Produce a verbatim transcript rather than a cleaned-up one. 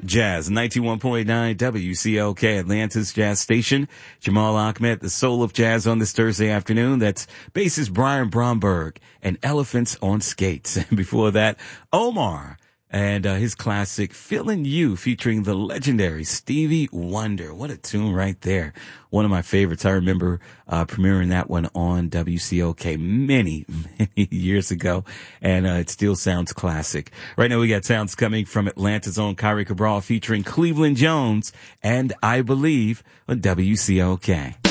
Jazz, ninety-one point nine W C L K, Atlanta's Jazz Station. Jamal Ahmed, the soul of jazz on this Thursday afternoon. That's bassist Brian Bromberg and Elephants on Skates. And before that, Omar and uh, his classic Feeling You, featuring the legendary Stevie Wonder. What a tune right there. One of my favorites. I remember uh premiering that one on W C O K many, many years ago, and uh, it still sounds classic. Right now we got sounds coming from Atlanta's own Kyrie Cabral featuring Cleveland Jones and I Believe on W C O K.